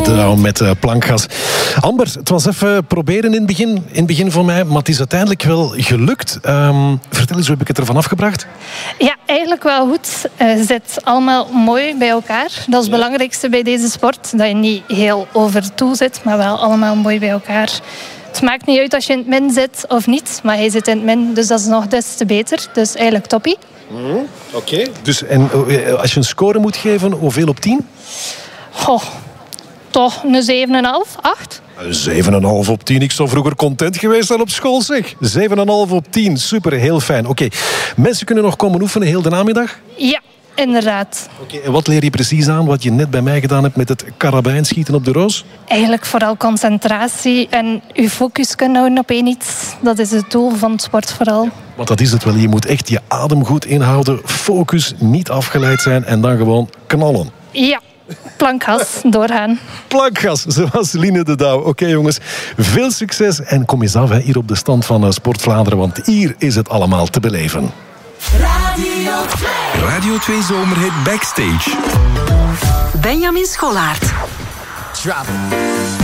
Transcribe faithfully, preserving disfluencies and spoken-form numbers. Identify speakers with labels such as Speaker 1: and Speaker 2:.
Speaker 1: de Douw met uh, plankgas. Amber, het was even proberen in het begin, in het begin voor mij, maar het is uiteindelijk wel gelukt. Um, vertel eens, hoe heb ik het ervan afgebracht?
Speaker 2: Ja, eigenlijk wel goed. Uh, je zit allemaal mooi bij elkaar. Dat is het belangrijkste bij deze sport. Dat je niet heel over toe zit, maar wel allemaal mooi bij elkaar. Het maakt niet uit als je in het min zit of niet, maar hij zit in het min, dus dat is nog des te beter. Dus eigenlijk toppie.
Speaker 1: Mm, Oké. Okay. Dus en als je een score moet geven, hoeveel op tien?
Speaker 2: Goh, toch een zeven komma vijf, acht.
Speaker 1: zeven komma vijf op tien. Ik zou vroeger content geweest zijn op school, zeg. zeven komma vijf op tien. Super, heel fijn. Oké. Okay. Mensen kunnen nog komen oefenen heel de namiddag?
Speaker 2: Ja, inderdaad.
Speaker 1: Oké. Okay. En wat leer je precies aan wat je net bij mij gedaan hebt met het karabijnschieten op de roos?
Speaker 2: Eigenlijk vooral concentratie en je focus kunnen houden op één iets. Dat is het doel van het sport vooral. Ja,
Speaker 1: want dat is het wel. Je moet echt je adem goed inhouden, focus, niet afgeleid zijn en dan gewoon knallen.
Speaker 2: Ja. Plankgas, doorgaan.
Speaker 1: Plankgas, zoals Line de Douw. Oké okay, jongens, veel succes en kom eens af hè, hier op de stand van uh, Sport Vlaanderen, want hier is het allemaal te beleven.
Speaker 3: Radio twee. Radio twee Zomerhit Backstage.
Speaker 4: Benjamin Schollaert.
Speaker 5: Drop it.